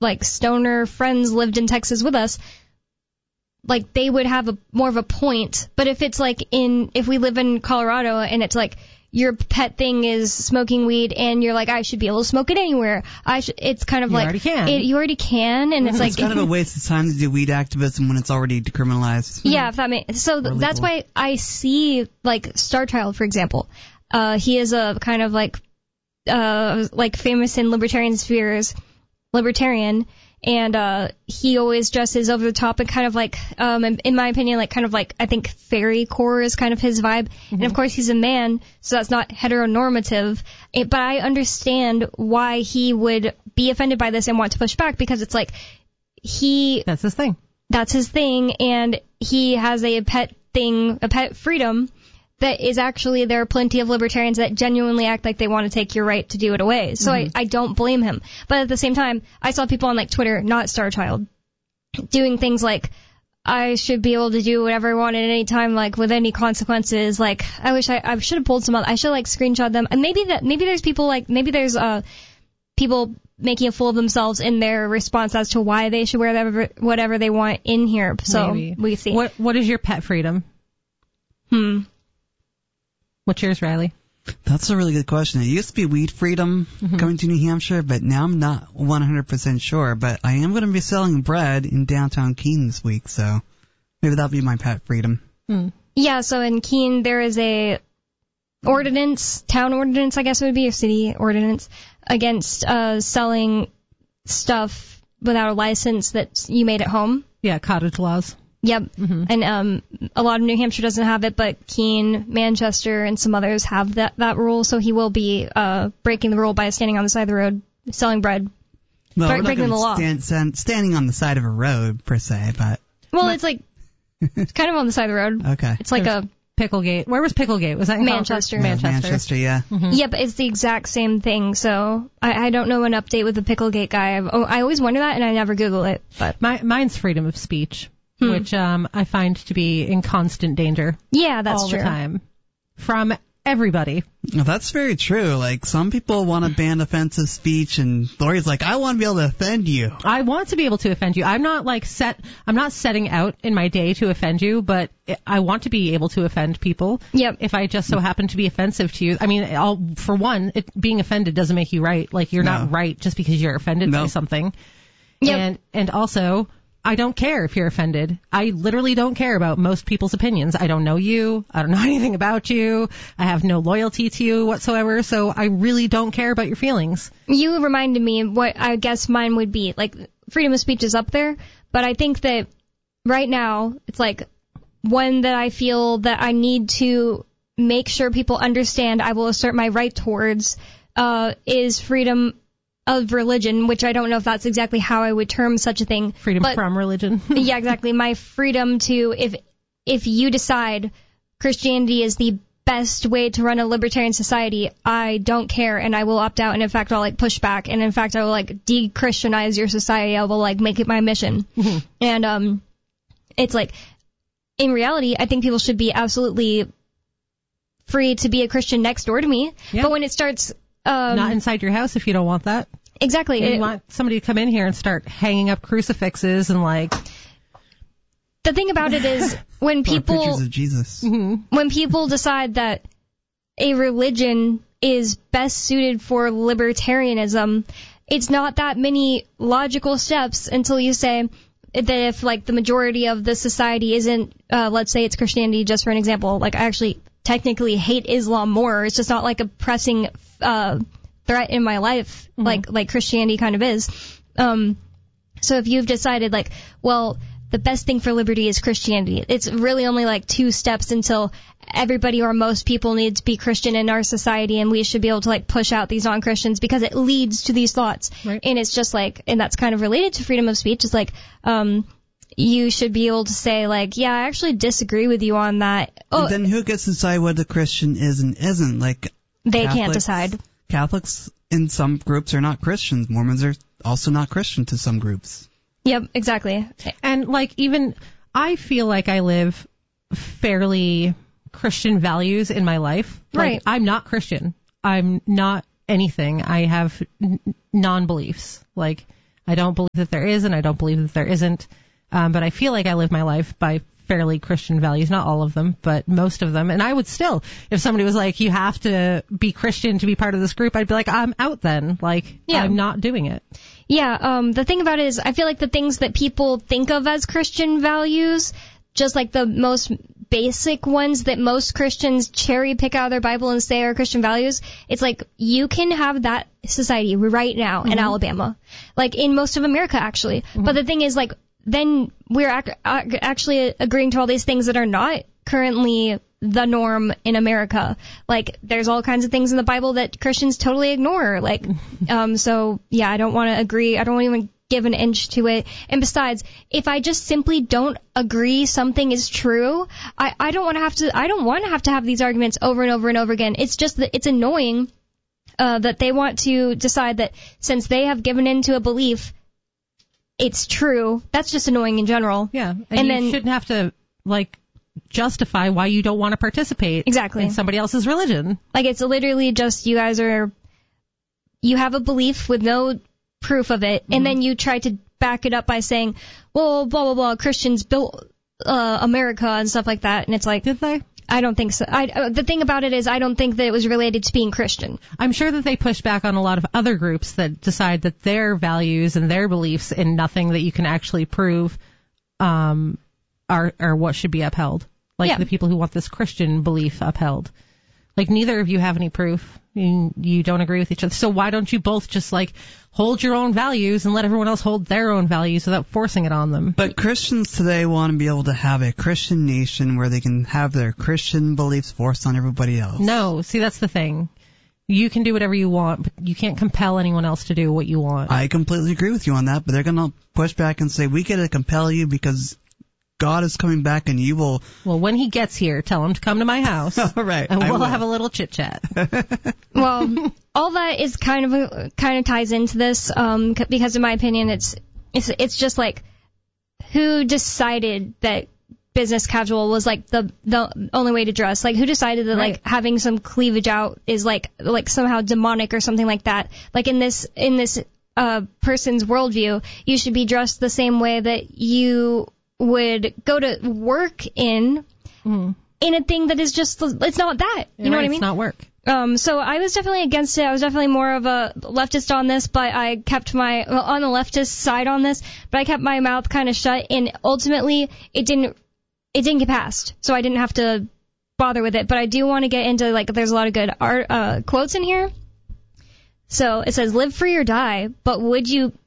like stoner friends lived in Texas with us, like they would have more of a point. But if it's like if we live in Colorado and it's like your pet thing is smoking weed and you're like, I should be able to smoke it anywhere. It's kind of you like already can. You already can, and it's like it's kind of a waste of time to do weed activism when it's already decriminalized. Yeah, if that makes so. That's why I see like Star Child, for example. He is a kind of like famous in libertarian spheres, libertarian. And he always dresses over the top and kind of like, in my opinion, like kind of like, I think fairy core is kind of his vibe. Mm-hmm. And of course he's a man, so that's not heteronormative. But I understand why he would be offended by this and want to push back, because it's like that's his thing. That's his thing, and he has a pet freedom. That is actually, there are plenty of libertarians that genuinely act like they want to take your right to do it away. So I don't blame him. But at the same time, I saw people on like Twitter, not Star Child, doing things like, I should be able to do whatever I want at any time, like with any consequences. Like, I wish I should have pulled some out. I should like screenshot them. And maybe there's people people making a fool of themselves in their response as to why they should wear whatever they want in here. So maybe. We see. What is your pet freedom? What's yours, Riley? That's a really good question. It used to be weed freedom coming to New Hampshire, but now I'm not 100% sure. But I am going to be selling bread in downtown Keene this week, so maybe that'll be my pet freedom. Yeah, so in Keene there is a town ordinance, I guess it would be, or city ordinance, against selling stuff without a license that you made at home. Yeah, cottage laws. Yep. And a lot of New Hampshire doesn't have it, but Keene, Manchester, and some others have that rule. So he will be breaking the rule by standing on the side of the road selling bread. Well, breaking the law. Standing on the side of a road per se, but it's like it's kind of on the side of the road. Okay. It's like a Picklegate. Where was Picklegate? Was that in Manchester? Manchester, yeah. Yeah, but it's the exact same thing. So I don't know an update with the Picklegate guy. I always wonder that, and I never Google it. But mine's freedom of speech. Which I find to be in constant danger. Yeah, that's all true. The time. From everybody. Well, that's very true. Like, some people want to ban offensive speech, and Lori's like, I want to be able to offend you. I want to be able to offend you. I'm not setting out in my day to offend you, but I want to be able to offend people. Yep. If I just so happen to be offensive to you. I mean, for one, being offended doesn't make you right. Like, you're not right just because you're offended by something. Yep. And also, I don't care if you're offended. I literally don't care about most people's opinions. I don't know you. I don't know anything about you. I have no loyalty to you whatsoever, so I really don't care about your feelings. You reminded me of what I guess mine would be. Like, freedom of speech is up there, but I think that right now it's like one that I feel that I need to make sure people understand I will assert my right towards is freedom of religion, which I don't know if that's exactly how I would term such a thing. Freedom from religion. Yeah, exactly. My freedom to, if you decide Christianity is the best way to run a libertarian society, I don't care, and I will opt out, and in fact I'll like push back, and in fact I will like de-Christianize your society. I will like make it my mission. And it's like, in reality, I think people should be absolutely free to be a Christian next door to me. Yeah. But when it starts not inside your house if you don't want that. Exactly. You want somebody to come in here and start hanging up crucifixes and like. The thing about it is when people pictures of Jesus. When people decide that a religion is best suited for libertarianism, it's not that many logical steps until you say that if like the majority of the society isn't, let's say it's Christianity, just for an example, like I actually technically hate Islam more. It's just not like a pressing threat in my life like Christianity kind of is. So if you've decided like, well, the best thing for liberty is Christianity, it's really only like 2 steps until everybody or most people need to be Christian in our society, and we should be able to like push out these non-Christians because it leads to these thoughts. Right. And it's just like, and that's kind of related to freedom of speech. It's like, you should be able to say, like, yeah, I actually disagree with you on that. Oh, then who gets to decide what a Christian is and isn't? Like, they can't decide. Catholics in some groups are not Christians. Mormons are also not Christian to some groups. Yep, exactly. And, like, even I feel like I live fairly Christian values in my life. Right. Like, I'm not Christian. I'm not anything. I have non-beliefs. Like, I don't believe that there is, and I don't believe that there isn't. But I feel like I live my life by fairly Christian values, not all of them, but most of them. And I would still, if somebody was like, you have to be Christian to be part of this group, I'd be like, I'm out then. Like, I'm not doing it. Yeah, the thing about it is, I feel like the things that people think of as Christian values, just like the most basic ones that most Christians cherry pick out of their Bible and say are Christian values, it's like you can have that society right now in Alabama, like in most of America actually. But the thing is, like, then we're actually agreeing to all these things that are not currently the norm in America. Like, there's all kinds of things in the Bible that Christians totally ignore. Like, so yeah, I don't want to agree. I don't even give an inch to it. And besides, if I just simply don't agree something is true, I don't want to have these arguments over and over and over again. It's just that it's annoying that they want to decide that since they have given into a belief, it's true. That's just annoying in general. Yeah. And you shouldn't have to, like, justify why you don't want to participate in somebody else's religion. Like, it's literally just you have a belief with no proof of it, and then you try to back it up by saying, well, blah, blah, blah, Christians built America and stuff like that. And it's like, did they? I don't think so. The thing about it is I don't think that it was related to being Christian. I'm sure that they push back on a lot of other groups that decide that their values and their beliefs in nothing that you can actually prove are what should be upheld. Like the people who want this Christian belief upheld. Like, neither of you have any proof. You don't agree with each other. So why don't you both just, like, hold your own values and let everyone else hold their own values without forcing it on them? But Christians today want to be able to have a Christian nation where they can have their Christian beliefs forced on everybody else. No, see, that's the thing. You can do whatever you want, but you can't compel anyone else to do what you want. I completely agree with you on that, but they're going to push back and say, we get to compel you because God is coming back and you will... Well, when he gets here, tell him to come to my house. All right. And we'll have a little chit-chat. Well, all that is kind of ties into this, because in my opinion, it's just like, who decided that business casual was like the only way to dress? Like, who decided that like having some cleavage out is like somehow demonic or something like that? Like, in this person's worldview, you should be dressed the same way that you would go to work in a thing that is just, it's not that. You know what I mean? It's not work. So I was definitely against it. I was definitely more of a leftist on this, but I kept on the leftist side on this, but I kept my mouth kind of shut, and ultimately it didn't get passed. So I didn't have to bother with it, but I do want to get into, like, there's a lot of good art, quotes in here. So it says, live free or die, but would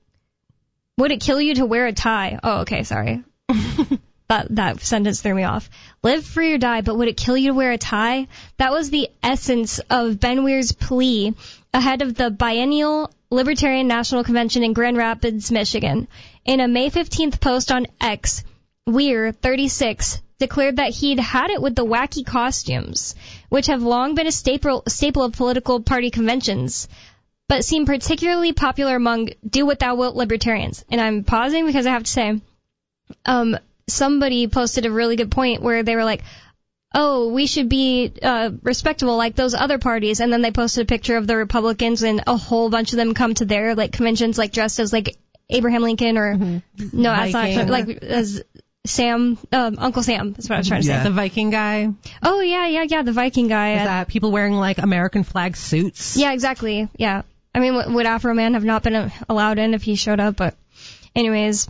it kill you to wear a tie? Oh, okay, sorry. That sentence threw me off. Live free or die, but would it kill you to wear a tie? That was the essence of Ben Weir's plea ahead of the biennial Libertarian National Convention in Grand Rapids, Michigan. In a May 15th post on X, Weir, 36, declared that he'd had it with the wacky costumes, which have long been a staple of political party conventions, but seem particularly popular among do what thou wilt libertarians. And I'm pausing because I have to say, somebody posted a really good point where they were like, oh, we should be respectable like those other parties, and then they posted a picture of the Republicans, and a whole bunch of them come to their like conventions like dressed as like Abraham Lincoln or no, that's not like as Sam, Uncle Sam. That's what I was trying to say. The Viking guy. Oh yeah, the Viking guy. Is that people wearing like American flag suits? Yeah, exactly. Yeah, I mean, would Afro Man have not been allowed in if he showed up? But anyways.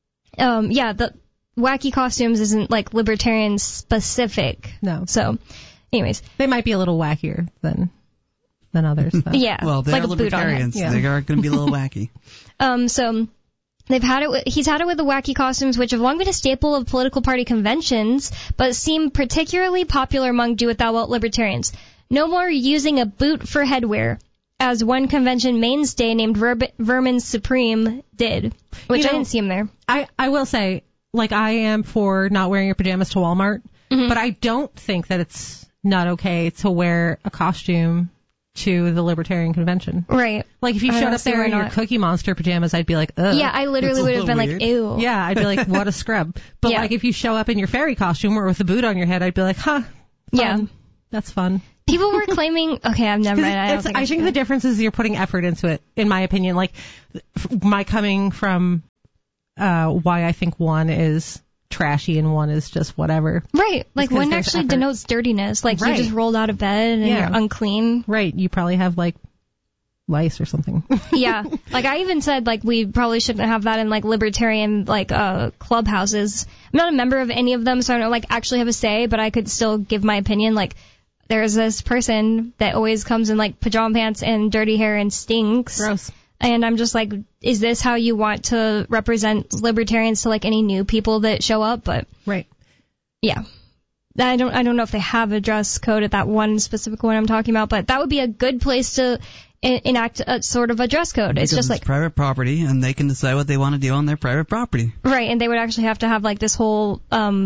The wacky costumes isn't like libertarian specific. No. So, anyways. They might be a little wackier than others. Though. Yeah. Well, they're like libertarians. They are going to be a little wacky. So he's had it with the wacky costumes, which have long been a staple of political party conventions, but seem particularly popular among do what thou wilt libertarians. No more using a boot for headwear, as one convention mainstay named Vermin Supreme did, which I didn't see him there. I will say, like, I am for not wearing your pajamas to Walmart, but I don't think that it's not okay to wear a costume to the Libertarian Convention. Right. Like, if you showed up there in your Cookie Monster pajamas, I'd be like, ugh. Yeah, I literally would have been weird. Like, ew. Yeah, I'd be like, what a scrub. But, like, if you show up in your fairy costume or with a boot on your head, I'd be like, huh, fun. Yeah. That's fun. People were claiming, okay, I'm never mind. I think the difference is you're putting effort into it, in my opinion. Like, my coming from why I think one is trashy and one is just whatever. Right. Like, one actually denotes dirtiness. Like, you just rolled out of bed and you're unclean. Right. You probably have, like, lice or something. Yeah. Like, I even said, like, we probably shouldn't have that in, like, libertarian, like, clubhouses. I'm not a member of any of them, so I don't, like, actually have a say, but I could still give my opinion. Like, there's this person that always comes in, like, pajama pants and dirty hair and stinks. Gross. And I'm just like, is this how you want to represent libertarians to, like, any new people that show up? But right. Yeah. I don't know if they have a dress code at that one specific one I'm talking about, but that would be a good place to enact a sort of a dress code. Because it's just like private property, and they can decide what they want to do on their private property. Right, and they would actually have to have, like, this whole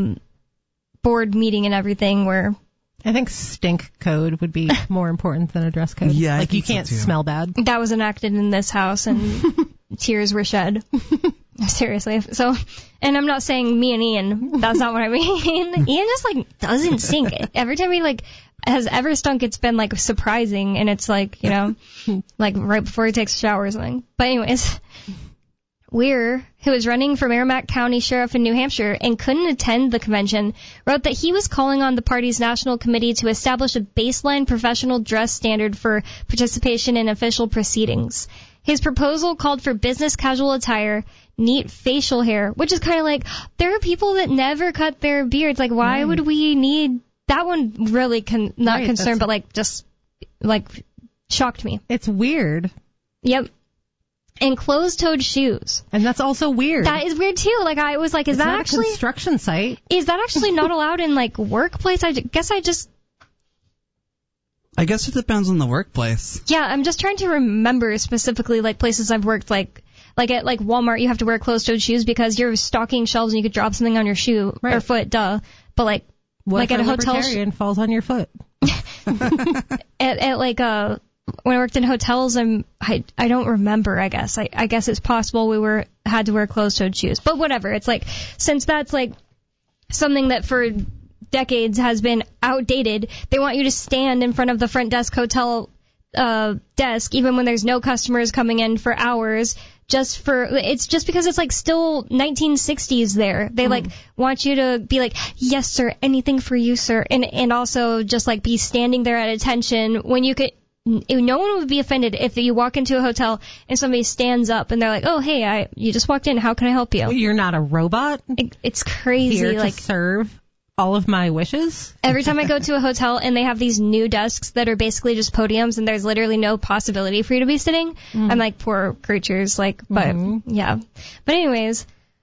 board meeting and everything where... I think stink code would be more important than a dress code. Yeah, like, you can't smell bad. That was enacted in this house, and tears were shed. Seriously. So, and I'm not saying me and Ian. That's not what I mean. Ian just, like, doesn't stink. Every time he, like, has ever stunk, it's been, like, surprising, and it's, like, you know, like, right before he takes a shower or something. But anyways... Weir, who is running for Merrimack County Sheriff in New Hampshire and couldn't attend the convention, wrote that he was calling on the party's national committee to establish a baseline professional dress standard for participation in official proceedings. His proposal called for business casual attire, neat facial hair, which is kind of like, there are people that never cut their beards. Like, why would we need that one? Really not concerned, but, like, just, like, shocked me. It's weird. Yep. And closed-toed shoes. And that's also weird. That is weird, too. Like, I was like, is it's that not actually... a construction site. Is that actually not allowed in, like, workplace? I guess I guess it depends on the workplace. Yeah, I'm just trying to remember specifically, like, places I've worked, like at, like, Walmart, you have to wear closed-toed shoes because you're stocking shelves and you could drop something on your shoe or foot, duh. But, like, what like, if at a hotel... libertarian falls on your foot? at like, when I worked in hotels, I don't remember, I guess. I guess it's possible we had to wear closed-toed shoes. But whatever. It's like, since that's, like, something that for decades has been outdated, they want you to stand in front of the front desk hotel desk, even when there's no customers coming in for hours, it's just because it's, like, still 1960s there. They, like, want you to be like, yes, sir, anything for you, sir. And also just, like, be standing there at attention when you could... No one would be offended if you walk into a hotel and somebody stands up and they're like, "Oh, hey, you just walked in. How can I help you?" You're not a robot. It's crazy. Here like to serve all of my wishes. Every time I go to a hotel and they have these new desks that are basically just podiums and there's literally no possibility for you to be sitting, I'm like, poor creatures. Like, but yeah. But anyways,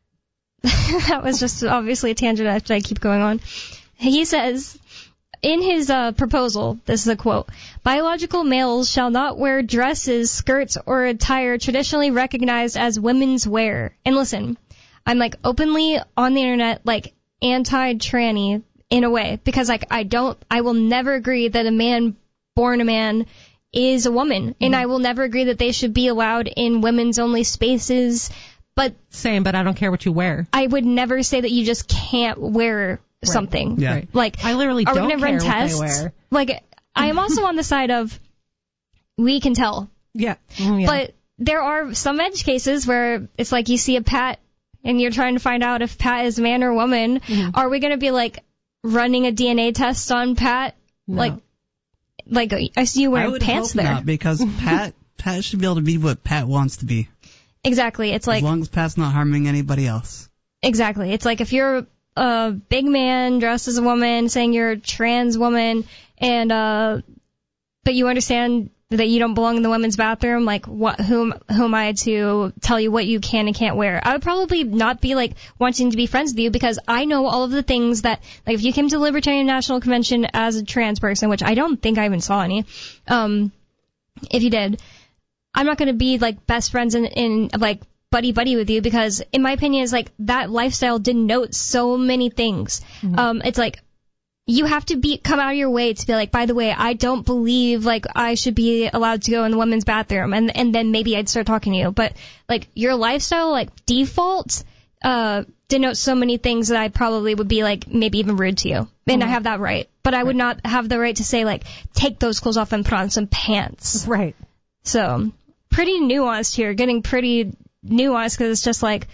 that was just obviously a tangent after I keep going on. He says. In his proposal, this is a quote, biological males shall not wear dresses, skirts, or attire traditionally recognized as women's wear. And listen, I'm, like, openly on the internet, like, anti-tranny in a way, because, like, I will never agree that a man born a man is a woman, and I will never agree that they should be allowed in women's only spaces, but... Same, but I don't care what you wear. I would never say that you just can't wear something. Yeah. Right. Like, I literally are don't we gonna care run tests? what they wear. Like, I am also on the side of we can tell. Yeah. But there are some edge cases where it's like you see a Pat and you're trying to find out if Pat is man or woman. Are we going to be, like, running a DNA test on Pat? No. Like I see you wearing pants there. Not, because Pat should be able to be what Pat wants to be. Exactly. It's like, as long as Pat's not harming anybody else. Exactly. It's like if you're a big man dressed as a woman, saying you're a trans woman, and but you understand that you don't belong in the women's bathroom, like, who am I to tell you what you can and can't wear? I would probably not be, like, wanting to be friends with you because I know all of the things that, like, if you came to the Libertarian National Convention as a trans person, which I don't think I even saw any, if you did, I'm not going to be, like, best friends in like, buddy with you because, in my opinion, it's like that lifestyle denotes so many things. It's like you have to come out of your way to be like, by the way, I don't believe, like, I should be allowed to go in the women's bathroom, and then maybe I'd start talking to you. But, like, your lifestyle, like, default, denotes so many things that I probably would be like maybe even rude to you. And I have that right. But I would not have the right to say like, take those clothes off and put on some pants. Right. So, pretty nuanced here, getting pretty nuanced because it's just like,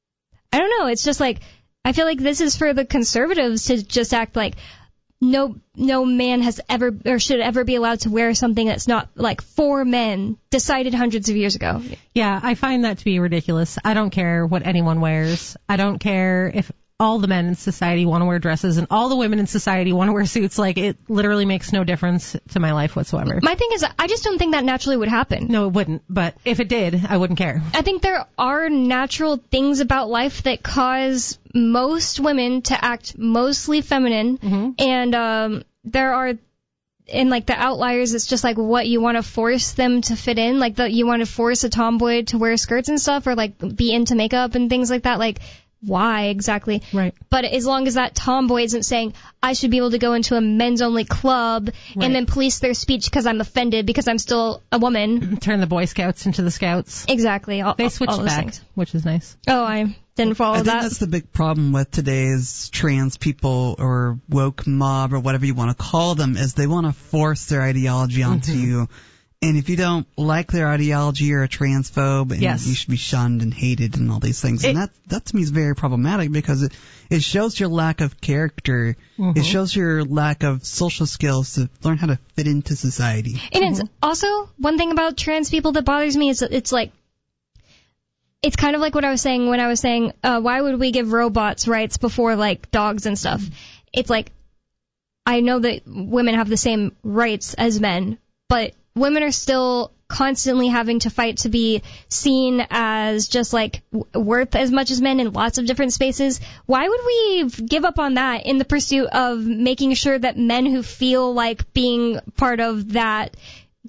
I don't know, it's just like, I feel like this is for the conservatives to just act like no man has ever or should ever be allowed to wear something that's not like for men, decided hundreds of years ago. Yeah, I find that to be ridiculous. I don't care what anyone wears. I don't care if all the men in society want to wear dresses and all the women in society want to wear suits. Like, it literally makes no difference to my life whatsoever. My thing is, I just don't think that naturally would happen. No, it wouldn't. But if it did, I wouldn't care. I think there are natural things about life that cause most women to act mostly feminine. And there are, in like the outliers, it's just like what you want to force them to fit in. Like you want to force a tomboy to wear skirts and stuff or like be into makeup and things like that. Like, why exactly? Right. But as long as that tomboy isn't saying, I should be able to go into a men's-only club and then police their speech because I'm offended because I'm still a woman. Turn the Boy Scouts into the Scouts. Exactly. They switched back, things. Which is nice. Oh, I didn't follow I that. think that's the big problem with today's trans people or woke mob or whatever you want to call them, is they want to force their ideology onto you. And if you don't like their ideology, you're a transphobe, and you should be shunned and hated and all these things. And that to me is very problematic because it shows your lack of character. It shows your lack of social skills to learn how to fit into society. And it's also one thing about trans people that bothers me is that it's like, it's kind of like what I was saying when I was saying, why would we give robots rights before like dogs and stuff? It's like, I know that women have the same rights as men, but women are still constantly having to fight to be seen as just like worth as much as men in lots of different spaces. Why would we give up on that in the pursuit of making sure that men who feel like being part of that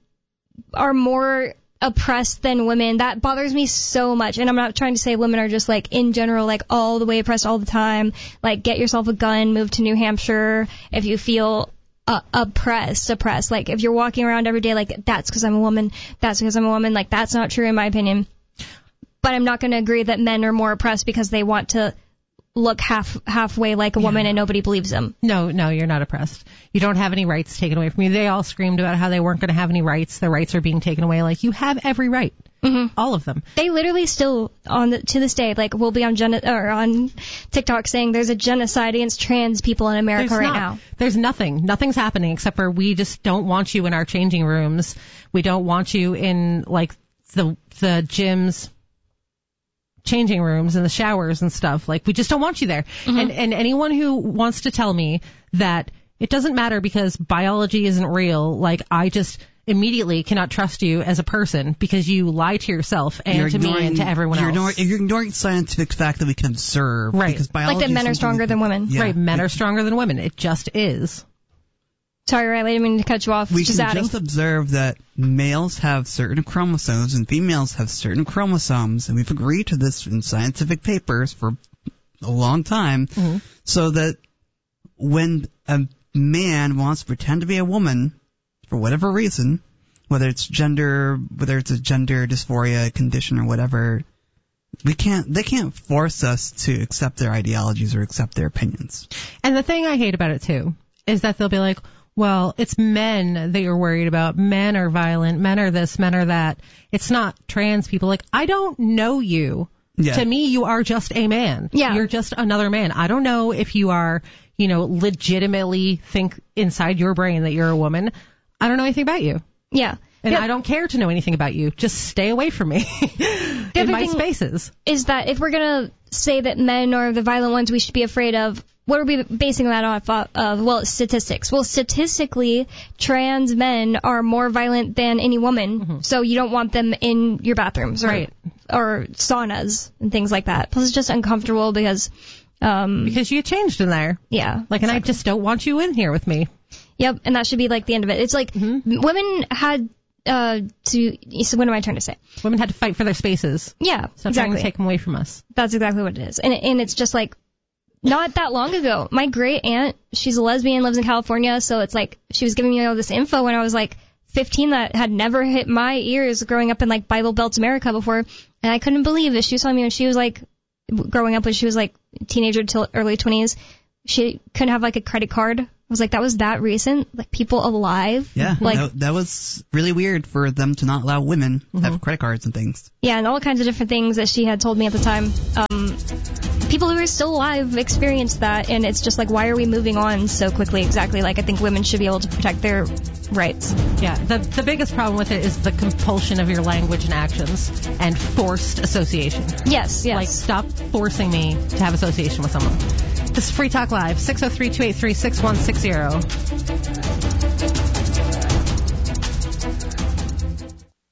are more oppressed than women? That bothers me so much. And I'm not trying to say women are just like in general like all the way oppressed all the time. Like, get yourself a gun, move to New Hampshire if you feel oppressed. Like, if you're walking around every day like, that's because I'm a woman, like, that's not true in my opinion. But I'm not going to agree that men are more oppressed because they want to look halfway like a woman and nobody believes them. No, you're not oppressed. You don't have any rights taken away from you. They all screamed about how they weren't going to have any rights. Their rights are being taken away. Like, you have every right. All of them. They literally still, to this day, like, will be on TikTok saying there's a genocide against trans people in America now. There's nothing. Nothing's happening except for we just don't want you in our changing rooms. We don't want you in, like, the gym's changing rooms and the showers and stuff. Like, we just don't want you there. And anyone who wants to tell me that it doesn't matter because biology isn't real, like, I just immediately cannot trust you as a person because you lie to yourself and to me and to everyone else. You're ignoring scientific fact that we can observe. Right. Because biology like that men are stronger than women. Yeah. Right. Men are stronger than women. It just is. Sorry, Riley, I didn't mean to cut you off. We can just observe that males have certain chromosomes and females have certain chromosomes, and we've agreed to this in scientific papers for a long time, so that when a man wants to pretend to be a woman, for whatever reason, whether it's a gender dysphoria condition or whatever, they can't force us to accept their ideologies or accept their opinions. And the thing I hate about it too is that they'll be like, well, it's men that you're worried about. Men are violent. Men are this, men are that. It's not trans people. Like, I don't know you. Yeah. To me, you are just a man. Yeah. You're just another man. I don't know if you are, legitimately think inside your brain that you're a woman. I don't know anything about you. Yeah. And I don't care to know anything about you. Just stay away from me in my spaces. Is that if we're going to say that men are the violent ones we should be afraid of, what are we basing that off of? Well, statistics. Well, statistically, trans men are more violent than any woman, so you don't want them in your bathrooms or saunas and things like that. Plus, it's just uncomfortable because you changed in there. Yeah. Like, and I just don't want you in here with me. Yep, and that should be like the end of it. It's like women had so what am I trying to say? Women had to fight for their spaces. Yeah, Stop trying to take them away from us. That's exactly what it is. And it's just like, not that long ago, my great aunt, she's a lesbian, lives in California, so it's like she was giving me all this info when I was like 15 that had never hit my ears growing up in like Bible Belt America before, and I couldn't believe it. She was telling me when she was like growing up when she was like teenager till early 20s, she couldn't have like a credit card. I was like, that was that recent? Like people alive? Yeah, like that was really weird for them to not allow women to have credit cards and things. Yeah, and all kinds of different things that she had told me at the time. People who are still alive experienced that, and it's just like, why are we moving on so quickly? Exactly. Like, I think women should be able to protect their rights. Yeah, the biggest problem with it is the compulsion of your language and actions and forced association. Yes. Like, stop forcing me to have association with someone. This is Free Talk Live, 603-283-6160.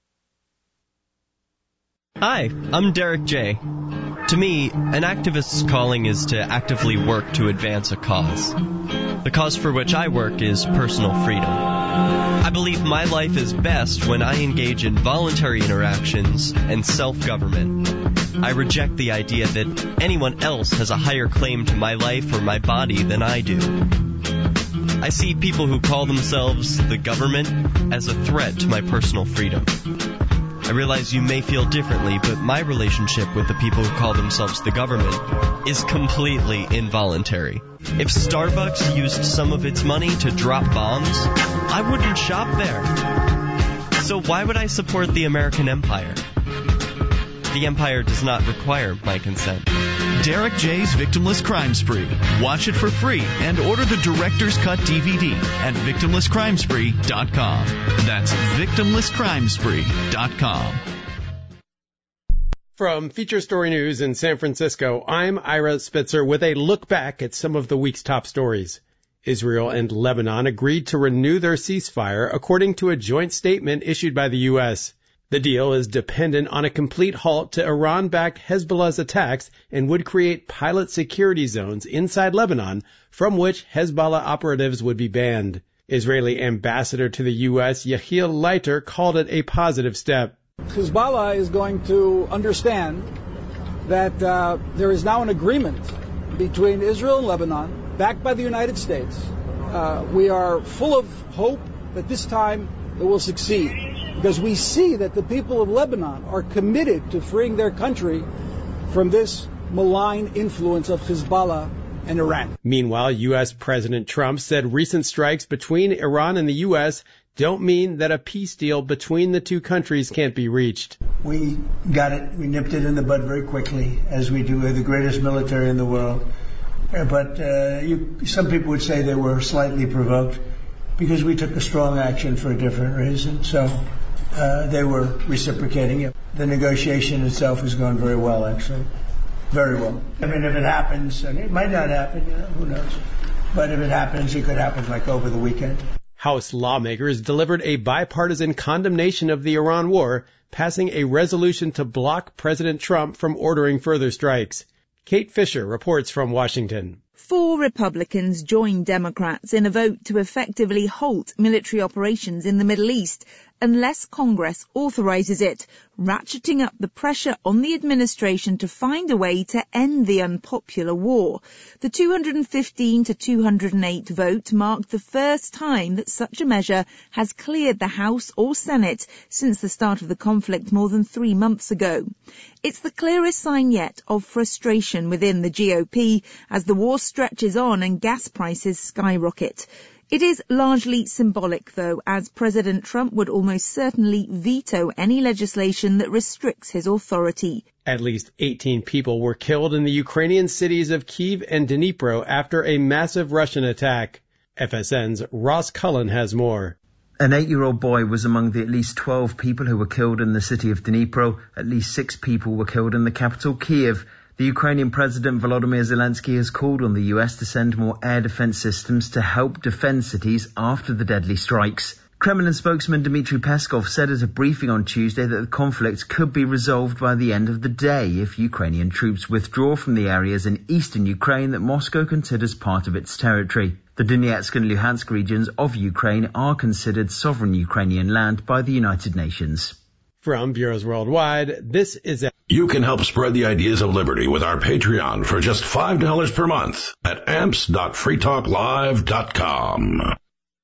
Hi, I'm Derek J. To me, an activist's calling is to actively work to advance a cause. The cause for which I work is personal freedom. I believe my life is best when I engage in voluntary interactions and self-government. I reject the idea that anyone else has a higher claim to my life or my body than I do. I see people who call themselves the government as a threat to my personal freedom. I realize you may feel differently, but my relationship with the people who call themselves the government is completely involuntary. If Starbucks used some of its money to drop bombs, I wouldn't shop there. So why would I support the American empire? The empire does not require my consent. Derek J's Victimless Crime Spree. Watch it for free and order the Director's Cut DVD at victimlesscrimespree.com. That's victimlesscrimespree.com. From Feature Story News in San Francisco, I'm Ira Spitzer with a look back at some of the week's top stories. Israel and Lebanon agreed to renew their ceasefire according to a joint statement issued by the U.S. The deal is dependent on a complete halt to Iran-backed Hezbollah's attacks and would create pilot security zones inside Lebanon from which Hezbollah operatives would be banned. Israeli ambassador to the U.S., Yehiel Leiter, called it a positive step. Hezbollah is going to understand that there is now an agreement between Israel and Lebanon, backed by the United States. We are full of hope that this time it will succeed, because we see that the people of Lebanon are committed to freeing their country from this malign influence of Hezbollah and Iran. Meanwhile, U.S. President Trump said recent strikes between Iran and the U.S. don't mean that a peace deal between the two countries can't be reached. We got it. We nipped it in the bud very quickly, as we do. We're the greatest military in the world. But some people would say they were slightly provoked because we took a strong action for a different reason. So they were reciprocating it. The negotiation itself has gone very well, actually. Very well. I mean, if it happens, and it might not happen, who knows. But if it happens, it could happen like over the weekend. House lawmakers delivered a bipartisan condemnation of the Iran war, passing a resolution to block President Trump from ordering further strikes. Kate Fisher reports from Washington. 4 Republicans joined Democrats in a vote to effectively halt military operations in the Middle East unless Congress authorizes it, ratcheting up the pressure on the administration to find a way to end the unpopular war. The 215 to 208 vote marked the first time that such a measure has cleared the House or Senate since the start of the conflict more than 3 months ago. It's the clearest sign yet of frustration within the GOP as the war stretches on and gas prices skyrocket. It is largely symbolic, though, as President Trump would almost certainly veto any legislation that restricts his authority. At least 18 people were killed in the Ukrainian cities of Kyiv and Dnipro after a massive Russian attack. FSN's Ross Cullen has more. An 8-year-old boy was among the at least 12 people who were killed in the city of Dnipro. At least 6 people were killed in the capital, Kyiv. The Ukrainian President Volodymyr Zelensky has called on the US to send more air defense systems to help defend cities after the deadly strikes. Kremlin spokesman Dmitry Peskov said at a briefing on Tuesday that the conflict could be resolved by the end of the day if Ukrainian troops withdraw from the areas in eastern Ukraine that Moscow considers part of its territory. The Donetsk and Luhansk regions of Ukraine are considered sovereign Ukrainian land by the United Nations. From Bureaus Worldwide, this is... You can help spread the ideas of liberty with our Patreon for just $5 per month at amps.freetalklive.com.